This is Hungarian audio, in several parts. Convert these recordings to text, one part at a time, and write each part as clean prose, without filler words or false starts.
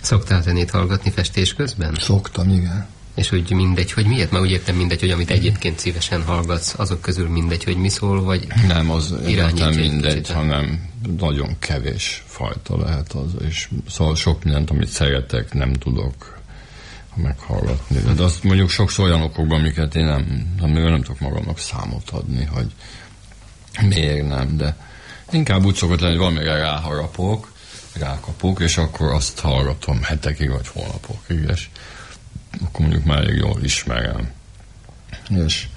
Szoktál zenét hallgatni festés közben? Szoktam, igen. És úgy mindegy, hogy miért? Már úgy értem mindegy, hogy amit egyébként szívesen hallgatsz, azok közül mindegy, hogy mi szól, vagy nem, az nem mindegy, kicsit, hanem nagyon kevés fajta lehet az, és szóval sok mindent, amit szeretek, nem tudok meghallgatni. De azt mondjuk sokszor olyan okokban, amiket én nem tudok magamnak számot adni, hogy miért nem, de inkább úgy szokott lenni, hogy valamire rákapok, és akkor azt hallgatom hetekig, vagy hónapokig, és akkor mondjuk már elég jól ismerem. És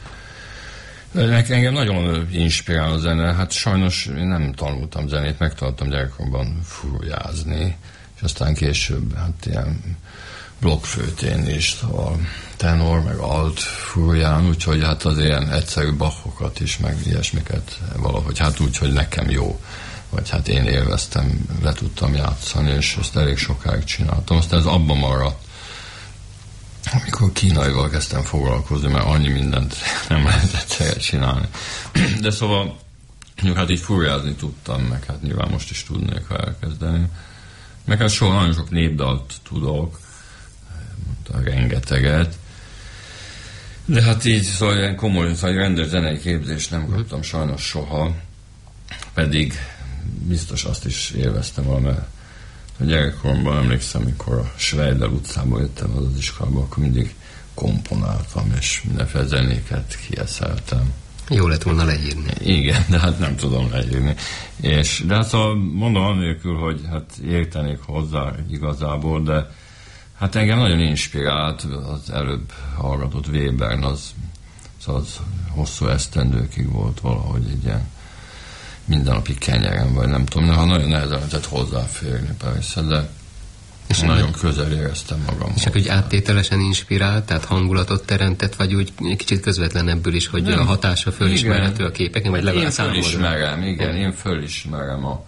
engem nagyon inspirál a zene, hát sajnos én nem tanultam zenét, megtanultam gyerekkorban furujázni, és aztán később hát ilyen blokkflötén is, a tenor, meg alt furuján, úgyhogy hát az ilyen egyszerű Bachokat is, meg ilyesmiket valahogy, hát úgy, hogy nekem jó, vagy hát én élveztem, le tudtam játszani, és ezt elég sokáig csináltam. Aztán ez abban maradt, amikor kínaival kezdtem foglalkozni, mert annyi mindent nem lehet egyszerre csinálni. De szóval, hát így furujázni tudtam, meg hát nyilván most is tudnék, ha elkezdeni. Meg hát nagyon sok népdalt tudok, rengeteget. De hát így, szóval ilyen komoly, szóval rendes zenei képzést nem kaptam sajnos soha, pedig biztos azt is élveztem valamely. A gyerekkoromban emlékszem, mikor a Schweidel utcába jöttem az iskolába, akkor mindig komponáltam, és mindenféle zenéket kieszeltem. Jó lett volna leírni. Igen, de hát nem tudom leírni. De hát szóval mondom annélkül, hogy hát értenék hozzá igazából, de hát engem nagyon inspirált az előbb hallgatott Webern, az hosszú esztendőkig volt valahogy egy ilyen mindennapi kenyerem, vagy nem tudom, ha nagyon nehezen lehetett hozzáférni persze, de és nagyon közel éreztem magam. És akkor úgy áttételesen inspirált, tehát hangulatot teremtett, vagy úgy kicsit közvetlenebből is, hogy nem. A hatása fölismerhető a képeken, vagy legalább fölismerem, én fölismerem a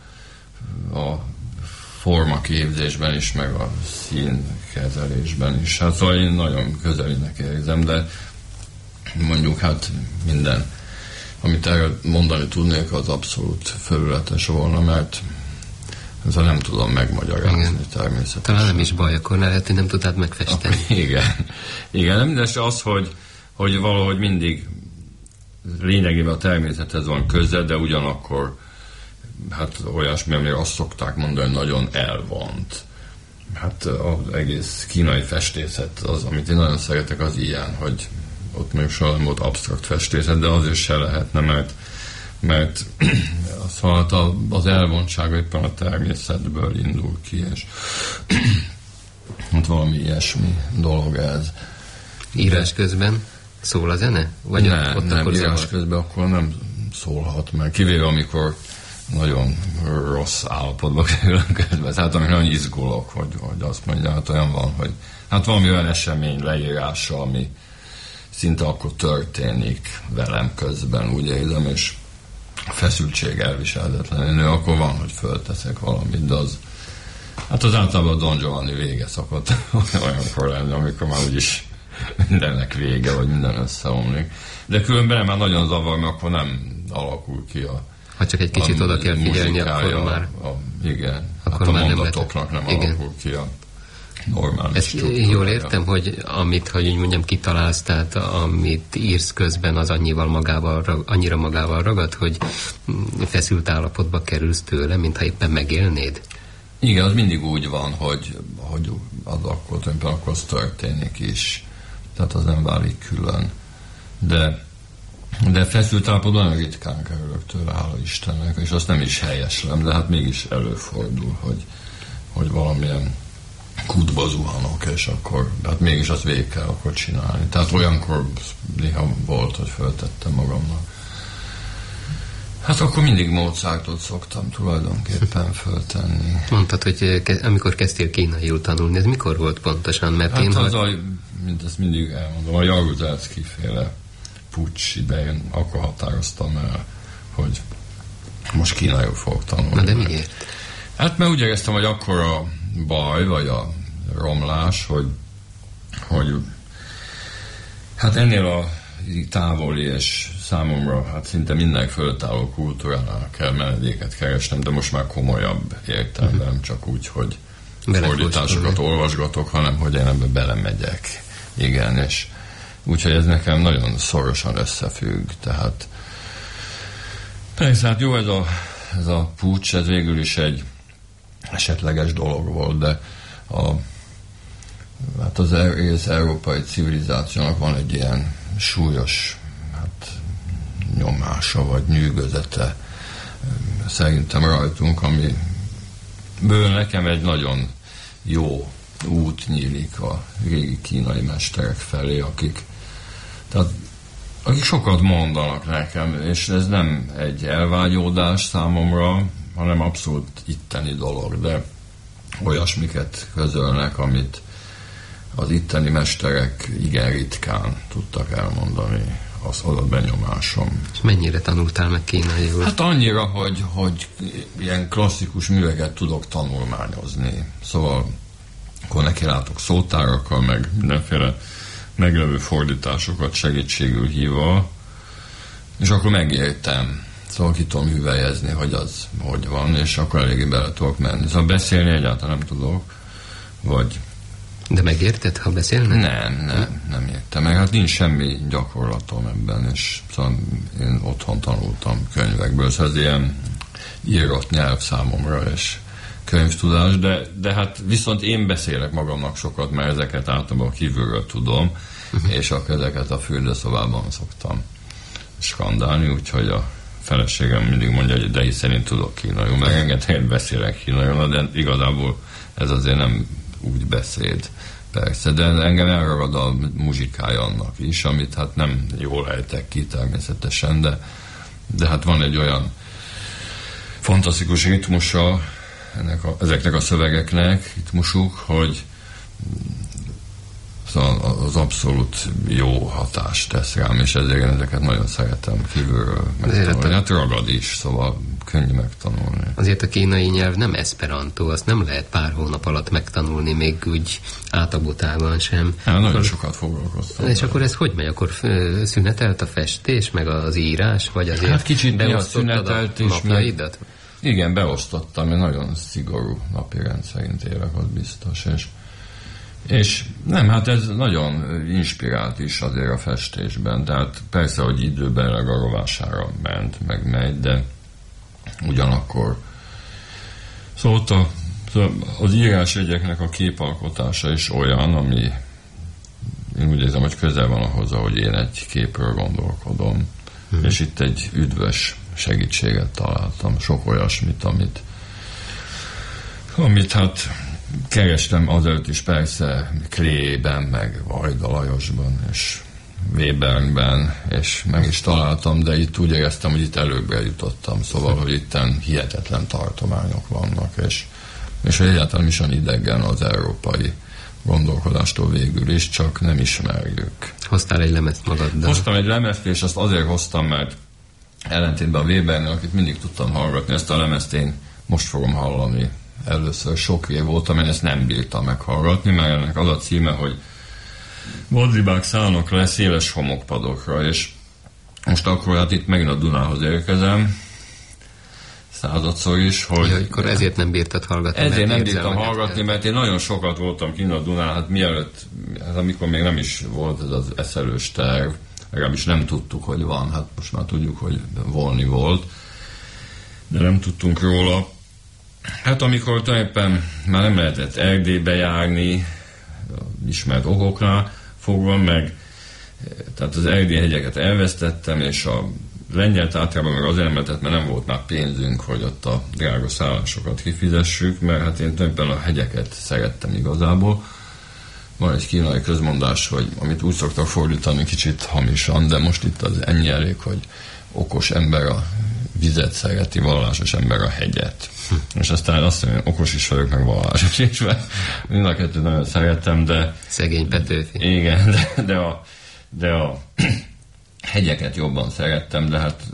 formaképzésben is, meg a színkezelésben is. Hát szóval én nagyon közelinek érzem, de mondjuk hát minden, amit erről mondani tudnék, az abszolút felületes volna, mert ezzel nem tudom megmagyarázni természetesen. Talán nem is baj, akkor lehet, hogy nem tudnád megfesteni. Igen, de mindez az, hogy valahogy mindig lényegében a természethez van köze, de ugyanakkor hát olyasmi, amire azt szokták mondani, hogy nagyon elvont. Hát az egész kínai festészet, az, amit én nagyon szeretek, az ilyen, hogy ott még soha nem volt absztrakt festészet, de azért se lehetne, mert az elvontság éppen a természetből indul ki, és hát valami ilyesmi dolog ez. Írás közben szól a zene? Vagy nem, írás közben akkor nem szólhat meg, kivéve amikor nagyon rossz állapotba kerülök közben, tehát amikor nagyon izgulok, hogy azt mondja, hát olyan van, hogy hát valami olyan esemény leírása, ami szinte akkor történik velem közben, úgy érzem, és a feszültség elviselhetetlenül, akkor van, hogy fölteszek valamit, de az hát az általában a Don Giovanni vége szokott olyankor lenni, amikor már úgyis mindennek vége, vagy minden összeomlik. De különben már nagyon zavar, mert akkor nem alakul ki ha csak egy kicsit oda kell figyelni, akkor már... Igen, akkor hát a mondatoknak nem alakul ki a normális ezt jól értem, hogy amit, hogy úgy mondjam, kitalálsz, tehát amit írsz közben, az annyira magával ragad, hogy feszült állapotba kerülsz tőle, mintha éppen megélnéd? Igen, az mindig úgy van, hogy az akkor az történik is. Tehát az nem válik külön. De feszült állapotban nagyon ritkán kerülök tőle, hála Istennek, és azt nem is helyeslem, de hát mégis előfordul, hogy valamilyen kútba zuhanok, és akkor hát mégis azt végig kell akkor csinálni. Tehát olyankor néha volt, hogy föltettem magamnak. Hát akkor mindig Mozartot szoktam tulajdonképpen föltenni. Mondtad, hogy amikor kezdtél kínaiul tanulni, ez mikor volt pontosan? Mert hát mint ezt mindig elmondom, a Jaruzelszky féle puccs idején akkor határoztam el, hogy most kínaiul fogok tanulni. Na de miért? Hát mert úgy éreztem, hogy akkor a baj, vagy a romlás, hogy hát ennél a távoli és számomra hát szinte minden fölött álló kultúránál kell menedéket keresnem, de most már komolyabb értelemben, csak úgy, hogy fordításokat olvasgatok, hanem hogy én ebbe belemegyek. Igen, és úgyhogy ez nekem nagyon szorosan összefügg, tehát persze, hát jó, ez a puccs, ez végül is egy esetleges dolog volt, de hát az egész európai civilizációnak van egy ilyen súlyos nyomása, vagy nyűgözete szerintem rajtunk, amiből nekem egy nagyon jó út nyílik a régi kínai mesterek felé, akik sokat mondanak nekem, és ez nem egy elvágyódás számomra, hanem abszolút itteni dolog, de olyasmiket közölnek, amit az itteni mesterek igen ritkán tudtak elmondani, az a benyomásom. És mennyire tanultál meg kínaiul? Hát annyira, hogy ilyen klasszikus műveket tudok tanulmányozni. Szóval akkor nekilátok szótárakkal, meg mindenféle meglevő fordításokat segítségül hívva, és akkor megértem. Szóval ki tudom hüvelyezni, hogy az hogy van, és akkor eléggé bele tudok menni. Szóval beszélni egyáltalán nem tudok, vagy... De megérted, ha beszélnek? Nem értem meg. Hát nincs semmi gyakorlatom ebben, és szóval én otthon tanultam könyvekből, szóval ez ilyen írott nyelv számomra, és könyvtudás, de hát viszont én beszélek magamnak sokat, mert ezeket általában kívülről tudom, és akkor ezeket a fürdőszobában szoktam skandálni, úgyhogy a feleségem mindig mondja, hogy de szerint tudok kínaiul, meg rengeteget beszélek kínaiul, de igazából ez azért nem úgy beszéd, persze, de engem elragad a muzsikája annak is, amit hát nem jól ejtek ki természetesen, de hát van egy olyan fantasztikus ritmusa ezeknek a szövegeknek, ritmusuk, hogy az abszolút jó hatást tesz rám, és ezért én ezeket nagyon szeretem kívülről megtanulni. Hát ragad is, szóval könnyű megtanulni. Azért a kínai nyelv nem esperanto, azt nem lehet pár hónap alatt megtanulni, még úgy átagotában sem. Hát nagyon sokat foglalkoztam. És akkor ez hogy megy? Akkor szünetelt a festés, meg az írás, vagy azért hát kicsit beosztottad a napjaidat? Igen, beosztottam, én nagyon szigorú napirend szerint élek, az biztos, és nem, hát ez nagyon inspirált is azért a festésben, tehát persze, hogy időben a rovására ment, meg megy, de ugyanakkor szóval az írásjegyeknek a képalkotása is olyan, ami én úgy érzem, hogy közel van ahhoz, ahogy én egy képről gondolkodom, és itt egy üdvös segítséget találtam, sok olyasmit, amit hát kerestem azelőtt is persze Klében, meg Vajda Lajosban, és Weberben, és meg is találtam, de itt úgy éreztem, hogy itt előbbre jutottam, szóval, hogy itten hihetetlen tartományok vannak, és hogy egyáltalán is olyan idegen az európai gondolkodástól végül is, csak nem ismerjük. Hoztál egy lemezt magaddal? Hoztam egy lemezt, és azt azért hoztam, mert ellentétben a Webernél, akit mindig tudtam hallgatni, ezt a lemezt én most fogom hallani. Először sok év voltam, én ezt nem bírtam meghallgatni, mert ennek az a címe, hogy vadribák szállnak le széles homokpadokra, és most akkor hát itt megint a Dunához érkezem, századszor is, hogy... Ja, akkor ezért nem bírtad hallgatni. Ezért nem bírtam hallgatni, mert én nagyon sokat voltam kint a Dunán, hát mielőtt, hát amikor még nem is volt ez az eszelős terv, legalábbis nem tudtuk, hogy van, hát most már tudjuk, hogy volni volt, de nem tudtunk róla. Hát amikor tulajdonképpen már nem lehetett Erdélybe járni, ismert okoknál fogva, meg tehát az erdélyi hegyeket elvesztettem, és a lengyel Tátrában meg azért nem lehetett, mert nem volt már pénzünk, hogy ott a drága szállásokat kifizessük, mert hát én tulajdonképpen a hegyeket szerettem igazából. Van egy kínai közmondás, hogy amit úgy szoktak fordítani kicsit hamisan, de most itt az ennyi elég, hogy okos ember a vizet szereti, vallásos ember a hegyet. És aztán azt mondom, hogy okos is vagyok, meg vallásos is, mert mind a kettőt nagyon szerettem, de... Szegény Petőfi. Igen, de a hegyeket jobban szerettem, de hát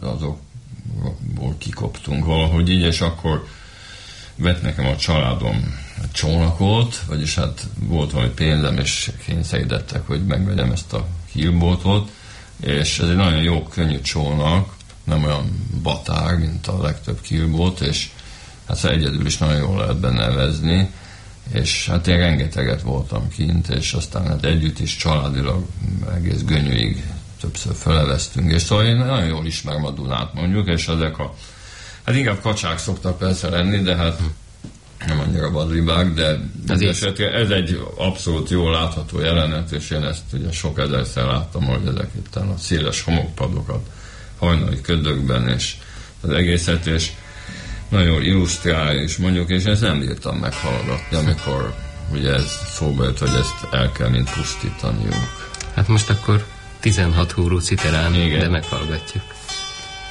azokból kikoptunk valahogy így, és akkor vett nekem a családom csónakot, vagyis hát volt valami pénzem, és kényszerítettek, hogy megvegyem ezt a killboatot, és ez egy nagyon jó, könnyű csónak, nem olyan batár, mint a legtöbb killboat, és hát egyedül is nagyon jól lehet benne vezni, És hát én rengeteget voltam kint, és aztán hát együtt is családilag egész Gönyűig többször feleveztünk, és szóval én nagyon jól ismerem a Dunát mondjuk, és ezek hát inkább kacsák szoktak persze lenni, de hát nem annyira vadribák, de esetleg ez egy abszolút jól látható jelenet, és én ezt ugye sok ezerszer láttam, hogy ezek itt a széles homokpadokat hajnali ködökben, és az egészet, és nagyon illusztrál, és mondjuk, és ezt nem bírtam meghallgatni, amikor ugye ez szóba jött, hogy ezt el kell mind pusztítaniuk. Hát most akkor 16 húrú citerán, de meghallgatjuk.